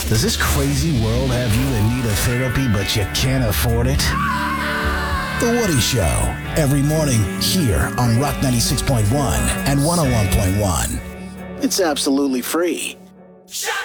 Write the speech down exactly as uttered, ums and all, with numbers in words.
Does this crazy world have you in need of therapy, but you can't afford it? The Woody Show, every morning here on Rock ninety-six point one and one oh one point one. It's absolutely free. Shut